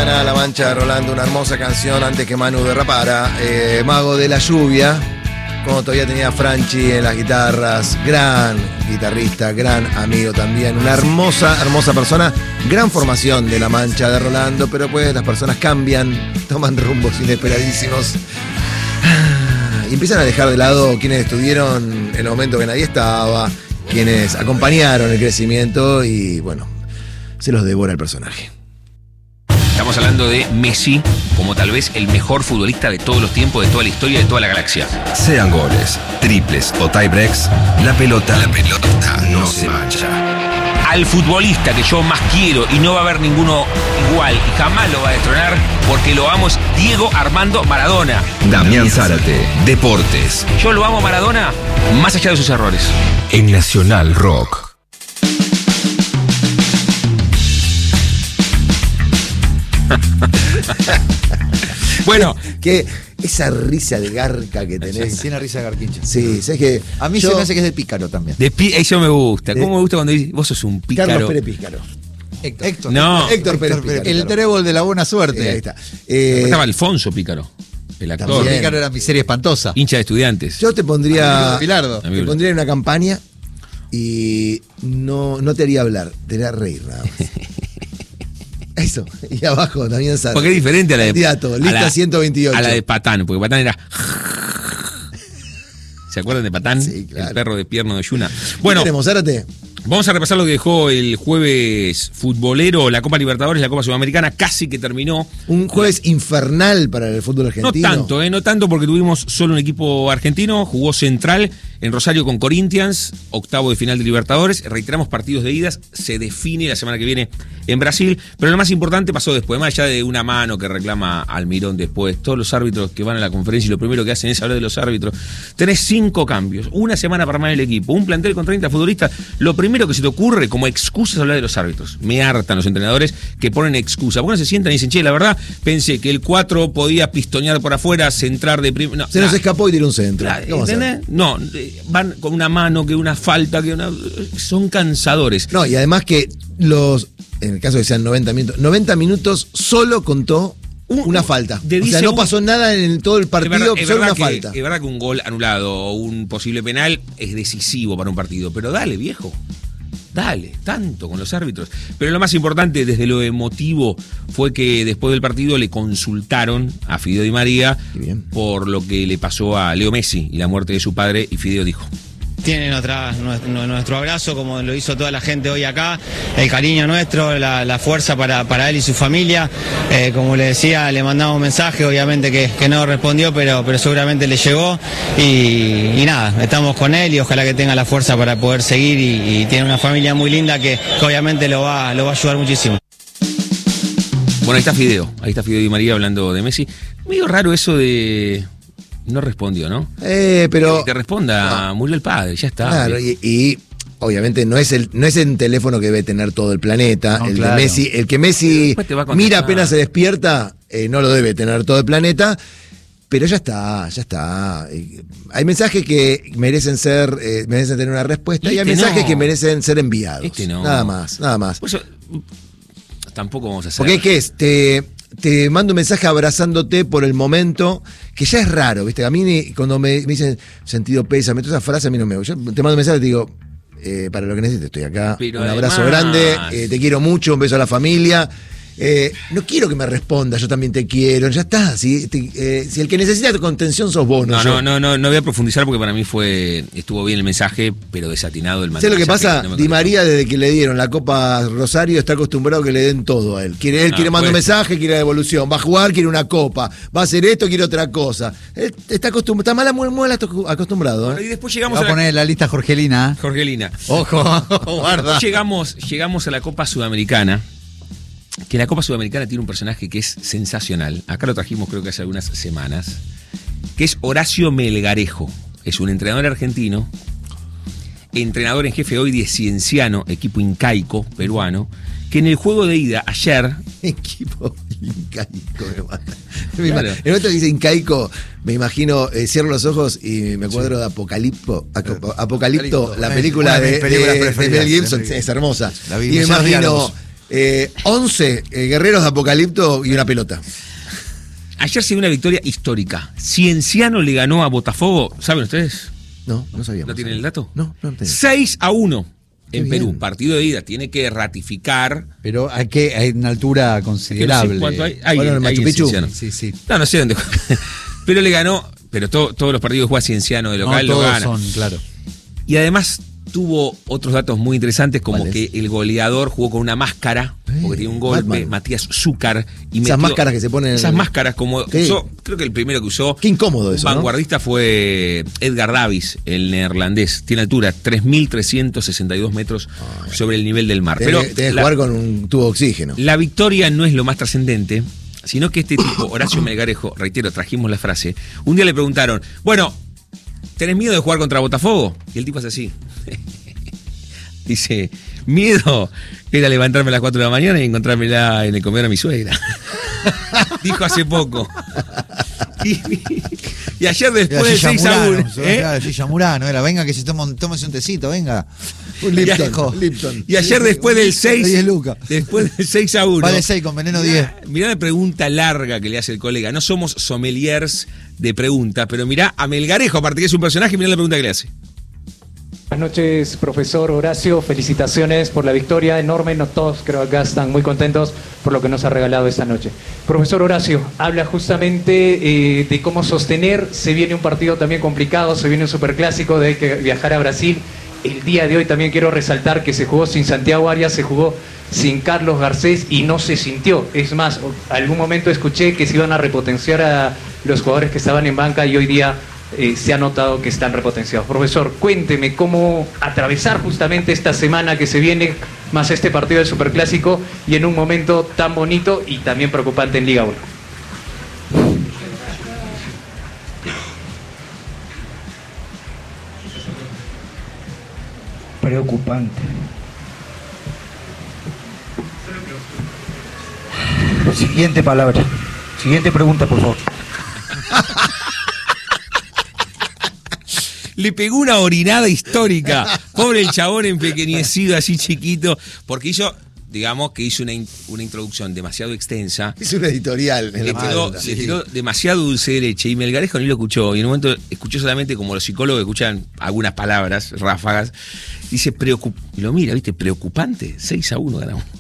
Suena La Mancha de Rolando, una hermosa canción antes que Manu derrapara. Mago de la Lluvia, como todavía tenía Franchi en las guitarras. Gran guitarrista, gran amigo también. Una hermosa, hermosa persona. Gran formación de La Mancha de Rolando, pero pues las personas cambian, toman rumbos inesperadísimos. Y empiezan a dejar de lado quienes estuvieron en el momento que nadie estaba, quienes acompañaron el crecimiento y bueno, se los devora el personaje. Estamos hablando de Messi como tal vez el mejor futbolista de todos los tiempos, de toda la historia, de toda la galaxia. Sean goles, triples o tiebreaks, la pelota no se mancha. Al futbolista que yo más quiero y no va a haber ninguno igual y jamás lo va a destronar porque lo amo es Diego Armando Maradona. Damián Zárate, Deportes. Yo lo amo a Maradona más allá de sus errores. En Nacional Rock. Bueno, que esa risa de garca que tenés. Sí, tiene risa de garquincha. Sí, sabes que a mí se me hace que es de pícaro también. Eso me gusta. ¿Cómo me gusta cuando dices vos sos un pícaro? Carlos Pérez Pícaro. Héctor. No. Héctor Pérez Pícaro. El trébol de la buena suerte. Ahí está. Estaba Alfonso Pícaro, el actor. También. Pícaro era miseria espantosa. Hincha de Estudiantes. Yo te pondría. Pilardo. Te pondría en una campaña y no te haría hablar, te haría reír nada más. Eso, y abajo también sale. Porque es diferente a la de candidato, lista 128. A la de Patán, porque Patán era. ¿Se acuerdan de Patán? Sí, claro. El perro de pierno de Yuna. Bueno, Bueno, ¿qué tenemos, Zárate? vamos a repasar lo que dejó el jueves futbolero, la Copa Libertadores, la Copa Sudamericana, casi que terminó. Un jueves infernal para el fútbol argentino. No tanto porque tuvimos solo un equipo argentino, jugó Central en Rosario con Corinthians, octavo de final de Libertadores, reiteramos partidos de idas, se define la semana que viene en Brasil, pero lo más importante pasó después, más allá de una mano que reclama Almirón después, todos los árbitros que van a la conferencia y lo primero que hacen es hablar de los árbitros, tenés 5 cambios, una semana para armar el equipo, un plantel con 30 futbolistas, lo primero que se te ocurre como excusa es hablar de los árbitros, me hartan los entrenadores que ponen excusa, porque no se sientan y dicen, che, la verdad, pensé que el 4 podía pistonear por afuera, centrar de primero, se nos escapó y tiró un centro. ¿Entendés? No, van con una mano, que una falta, que una... Son cansadores. No, y además que en el caso de que sean 90 minutos solo contó una falta. O sea, no pasó nada en todo el partido, solo una falta. Es verdad que un gol anulado o un posible penal es decisivo para un partido, pero dale, viejo. Dale, tanto con los árbitros. Pero lo más importante desde lo emotivo fue que después del partido le consultaron a Fideo Di María por lo que le pasó a Leo Messi y la muerte de su padre, y Fideo dijo: tienen nuestro abrazo, como lo hizo toda la gente hoy acá, el cariño nuestro, la fuerza para él y su familia. Como le decía, le mandamos un mensaje, obviamente que no respondió, pero seguramente le llegó. Y nada, estamos con él y ojalá que tenga la fuerza para poder seguir y tiene una familia muy linda que obviamente lo va a ayudar muchísimo. Bueno, ahí está Fideo Di María hablando de Messi. Medio raro eso de... No respondió, ¿no? Pero... Que responda, murió el padre, ya está. Claro, y obviamente no es el teléfono que debe tener todo el planeta. No, claro. De Messi, el que Messi mira apenas se despierta, no lo debe tener todo el planeta. Pero ya está. Hay mensajes que merecen tener una respuesta y hay mensajes que merecen ser enviados. Nada más. Por eso, tampoco vamos a hacer. Porque ¿qué es? Te mando un mensaje abrazándote por el momento, que ya es raro, ¿viste? A mí cuando me dicen sentido pésame, toda esa frase a mí no me gusta. Yo te mando un mensaje y te digo, para lo que necesites estoy acá, pero un abrazo grande, te quiero mucho, un beso a la familia. No quiero que me responda, yo también te quiero, ya está. Si el que necesita tu contención sos vos, no voy a profundizar porque para mí estuvo bien el mensaje, pero desatinado el mensaje. ¿Sabes lo que pasa? Di María, desde que le dieron la Copa Rosario, está acostumbrado a que le den todo a él. Quiere mandar un mensaje, quiere la devolución, va a jugar, quiere una copa, va a hacer esto, quiere otra cosa. Él está acostumbrado. Bueno, y después llegamos va a poner la lista Jorgelina. Ojo, guarda. Llegamos a la Copa Sudamericana. Que la Copa Sudamericana tiene un personaje que es sensacional. Acá lo trajimos creo que hace algunas semanas. Que es Horacio Melgarejo. Es un entrenador argentino. Entrenador en jefe hoy de Cienciano, equipo incaico peruano. Que en el juego de ida ayer... Equipo incaico, me mata. Claro. En otro que dice incaico, me imagino, cierro los ojos y me cuadro de Apocalipto, la película de Mel Gibson, es hermosa. Y me imagino 11 guerreros de Apocalipto y una pelota. Ayer se dio una victoria histórica. Cienciano le ganó a Botafogo, ¿saben ustedes? No sabíamos. ¿No tienen el dato? No entendí. 6-1 en Qué Perú. bien. Partido de ida. Tiene que ratificar. Pero hay una altura considerable. No sé cuánto hay. Bueno, en Machu en Picchu. Cienciano. Sí. No sé dónde. Pero le ganó. Pero todos los partidos que juega Cienciano de local No, lo todos gana. son, claro. Y además tuvo otros datos muy interesantes, como ¿Cuáles? que el goleador jugó con una máscara, porque tiene un golpe, Batman. Matías Zúcar. Y Esas máscaras que se ponen en Esas el- máscaras, como ¿Qué? usó, creo que el primero que usó. Qué incómodo eso, Un ¿no? vanguardista fue Edgar Davis, el neerlandés. Tiene altura 3.362 metros sobre el nivel del mar. Tenés Pero que jugar con un tubo de oxígeno. la victoria no es lo más trascendente, sino que este tipo, Horacio Melgarejo, reitero, trajimos la frase, un día le preguntaron, bueno, ¿tenés miedo de jugar contra Botafogo? Y el tipo es así. Dice, miedo era levantarme a las 4 de la mañana y encontrármela en el comedor a mi suegra. Dijo hace poco. Y ayer después del 6-1. Gilla Murano, era, venga que se tómese un tecito, venga. Un Viejo. Lipton. Y ayer después del 6. 10 lucas. Después del 6-1. Vale 6 con veneno 10. Mirá la pregunta larga que le hace el colega. No somos sommeliers de preguntas, pero mirá a Melgarejo, aparte que es un personaje, mirá la pregunta que le hace. Buenas noches, profesor Horacio. Felicitaciones por la victoria enorme. No todos creo acá están muy contentos por lo que nos ha regalado esta noche. Profesor Horacio, habla justamente de cómo sostener. Se viene un partido también complicado, se viene un superclásico, de que viajar a Brasil. El día de hoy también quiero resaltar que se jugó sin Santiago Arias, se jugó sin Carlos Garcés y no se sintió. Es más, algún momento escuché que se iban a repotenciar a los jugadores que estaban en banca y hoy día se ha notado que están repotenciados. Profesor, cuénteme cómo atravesar justamente esta semana que se viene, más este partido del Superclásico y en un momento tan bonito y también preocupante en Liga 1. Preocupante. Siguiente palabra. Siguiente pregunta, por favor. Le pegó una orinada histórica. Pobre el chabón empequeñecido, así chiquito, porque hizo, digamos, que hizo una introducción demasiado extensa. Hizo un editorial en Le la tiró, palabra. le tiró demasiado dulce de leche y Melgarejo ni lo escuchó. Y en un momento escuchó solamente como los psicólogos escuchan algunas palabras, ráfagas. Dice, y lo mira, ¿viste? Preocupante. 6-1 ganamos.